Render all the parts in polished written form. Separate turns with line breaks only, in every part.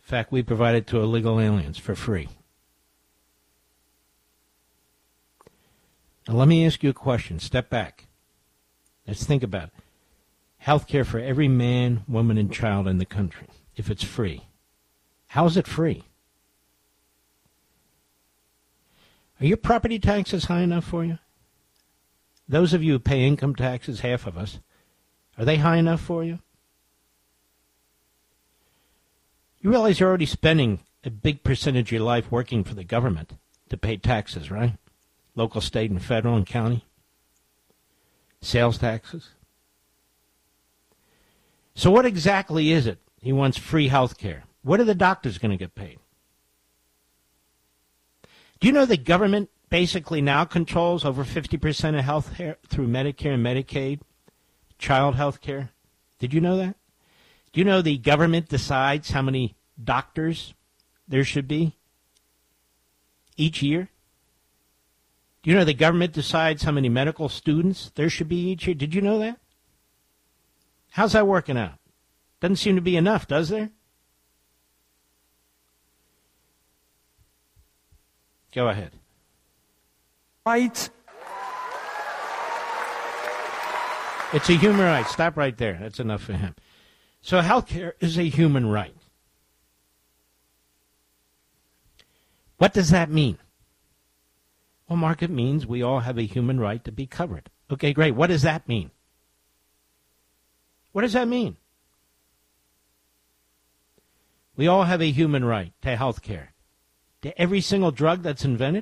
In fact, we provide it to illegal aliens for free. Now, let me ask you a question. Step back. Let's think about it. Health care for every man, woman, and child in the country, if it's free. How is it free? Are your property taxes high enough for you? Those of you who pay income taxes, half of us, are they high enough for you? You realize you're already spending a big percentage of your life working for the government to pay taxes, right? Local, state, and federal and county. Sales taxes. So what exactly is it? He wants free health care. What are the doctors going to get paid? Do you know the government basically now controls over 50% of health care through Medicare and Medicaid, child health care? Did you know that? Do you know the government decides how many doctors there should be each year? Do you know the government decides how many medical students there should be each year? Did you know that? How's that working out? Doesn't seem to be enough, does there? Go ahead.
Right.
It's a human right. Stop right there. That's enough for him. So health care is a human right. What does that mean? Well, Mark, it means we all have a human right to be covered. Okay, great. What does that mean? What does that mean? We all have a human right to health care. To every single drug that's invented?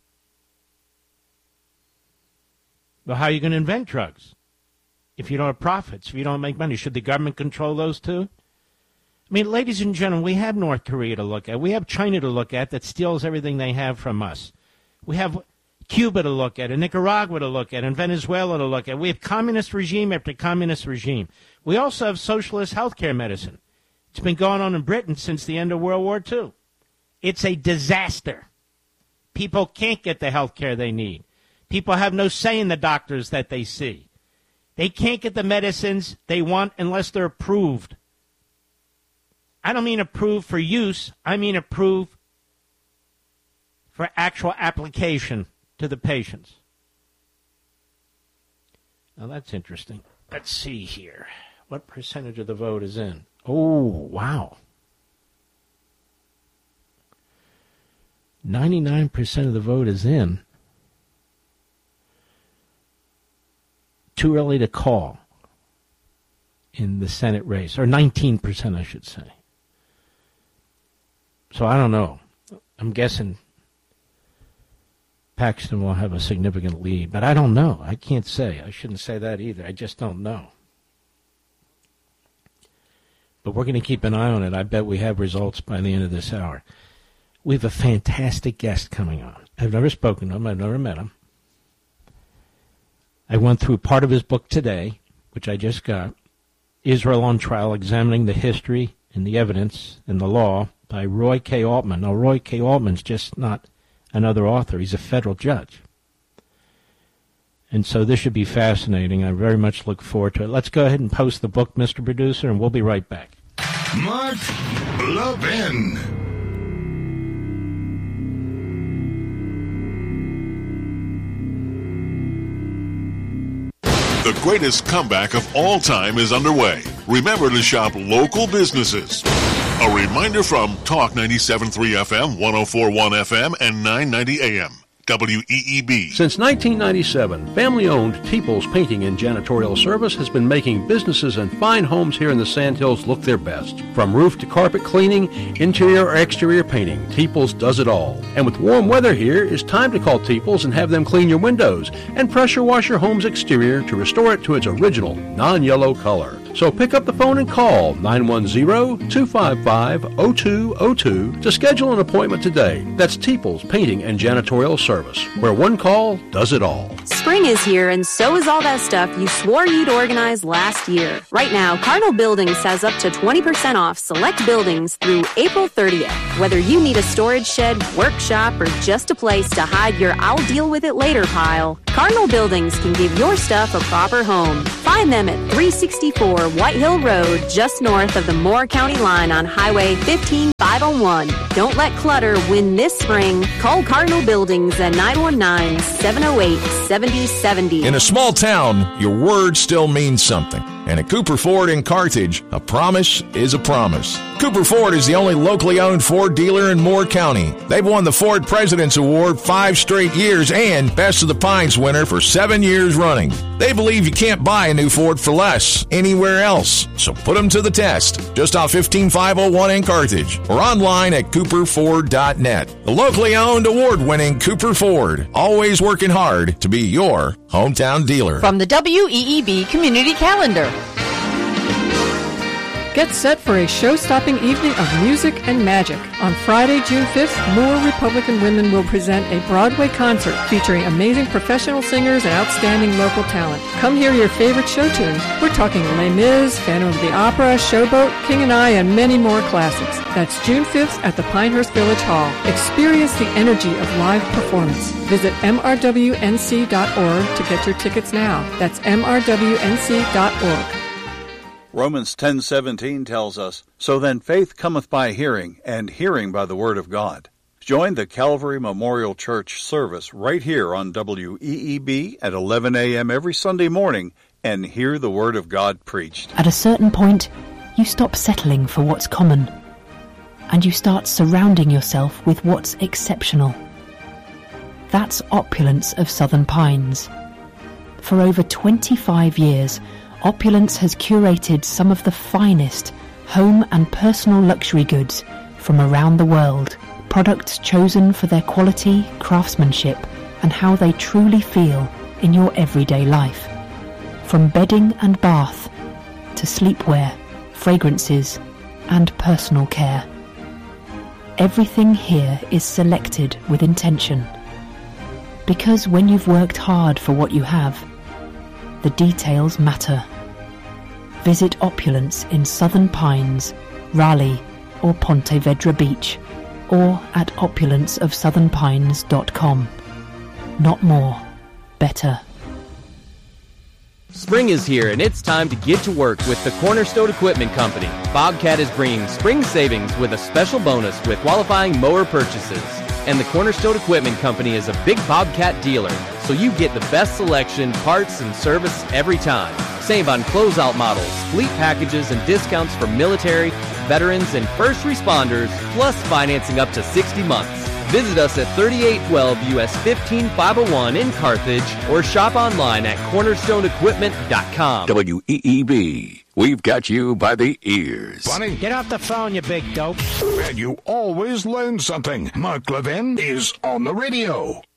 Well, how are you going to invent drugs? If you don't have profits, if you don't make money, should the government control those too? I mean, ladies and gentlemen, we have North Korea to look at. We have China to look at that steals everything they have from us. We have Cuba to look at, and Nicaragua to look at, and Venezuela to look at. We have communist regime after communist regime. We also have socialist healthcare medicine. It's been going on in Britain since the end of World War II. It's a disaster. People can't get the health care they need. People have no say in the doctors that they see. They can't get the medicines they want unless they're approved. I don't mean approved for use. I mean approved for actual application to the patients. Now, that's interesting. Let's see here. What percentage of the vote is in? Oh, wow. 99% of the vote is in. Too early to call in the Senate race, or 19%, I should say. So I don't know. I'm guessing Paxton will have a significant lead, but I don't know. I can't say. I shouldn't say that either. I just don't know. But we're going to keep an eye on it. I bet we have results by the end of this hour. We have a fantastic guest coming on. I've never spoken to him. I've never met him. I went through part of his book today, which I just got, Israel on Trial, Examining the History and the Evidence and the Law by Roy K. Altman. Now, Roy K. Altman's just not another author. He's a federal judge. And so this should be fascinating. I very much look forward to it. Let's go ahead and post the book, Mr. Producer, and we'll be right back.
Mark Levin.
The greatest comeback of all time is underway. Remember to shop local businesses. A reminder from Talk 97.3 FM, 104.1 FM, and 990 AM. WEEB.
Since 1997, family-owned Teeples Painting and Janitorial Service has been making businesses and fine homes here in the Sandhills look their best. From roof to carpet cleaning, interior or exterior painting, Teeples does it all. And with warm weather here, it's time to call Teeples and have them clean your windows and pressure wash your home's exterior to restore it to its original non-yellow color. So pick up the phone and call 910-255-0202 to schedule an appointment today. That's Teeples Painting and Janitorial Service, where one call does it all.
Spring is here, and so is all that stuff you swore you'd organize last year. Right now, Cardinal Buildings has up to 20% off select buildings through April 30th. Whether you need a storage shed, workshop, or just a place to hide your I'll deal with it later pile, Cardinal Buildings can give your stuff a proper home. Find them at 364 White Hill Road, just north of the Moore County line on Highway 15501. Don't let clutter win this spring. Call Cardinal Buildings at 919-708-7070.
In a small town, your word still means something. And at Cooper Ford in Carthage, a promise is a promise. Cooper Ford is the only locally owned Ford dealer in Moore County. They've won the Ford President's Award 5 straight years and Best of the Pines winner for 7 years running. They believe you can't buy a new Ford for less anywhere else. So put them to the test. Just off 15501 in Carthage or online at cooperford.net. The locally owned, award-winning Cooper Ford. Always working hard to be your hometown dealer.
From the WEEB Community Calendar.
Get set for a show-stopping evening of music and magic. On Friday, June 5th, Moore Republican Women will present a Broadway concert featuring amazing professional singers and outstanding local talent. Come hear your favorite show tunes. We're talking Les Mis, Phantom of the Opera, Showboat, King and I, and many more classics. That's June 5th at the Pinehurst Village Hall. Experience the energy of live performance. Visit mrwnc.org to get your tickets now. That's mrwnc.org.
Romans 10:17 tells us, "So then faith cometh by hearing, and hearing by the word of God." Join the Calvary Memorial Church service right here on WEEB at 11 a.m. every Sunday morning and hear the word of God preached.
At a certain point, you stop settling for what's common, and you start surrounding yourself with what's exceptional. That's Opulence of Southern Pines. For over 25 years, Opulence has curated some of the finest home and personal luxury goods from around the world. Products chosen for their quality, craftsmanship, and how they truly feel in your everyday life. From bedding and bath to sleepwear, fragrances, and personal care. Everything here is selected with intention. Because when you've worked hard for what you have, the details matter. Visit Opulence in Southern Pines, Raleigh, or Ponte Vedra Beach, or at opulenceofsouthernpines.com. Not more, better.
Spring is here, and it's time to get to work with the Cornerstone Equipment Company. Bobcat is bringing spring savings with a special bonus with qualifying mower purchases. And the Cornerstone Equipment Company is a big Bobcat dealer, so you get the best selection, parts, and service every time. Save on closeout models, fleet packages, and discounts for military, veterans, and first responders, plus financing up to 60 months. Visit us at 3812 US 15501 in Carthage or shop online at cornerstoneequipment.com.
WEEB. We've got you by the ears.
Funny.
Get off the phone, you big dope.
And you always learn something. Mark Levin is on the radio.